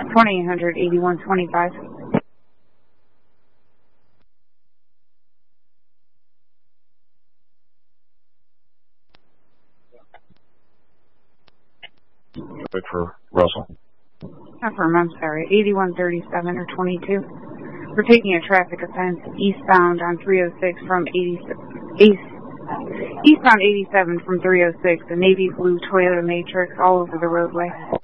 2800 8125. Wait for Russell. Affirm, I'm sorry. 8137 or 22. We're taking a traffic offense eastbound on 306 from eastbound 87 from 306, a navy blue Toyota Matrix all over the roadway.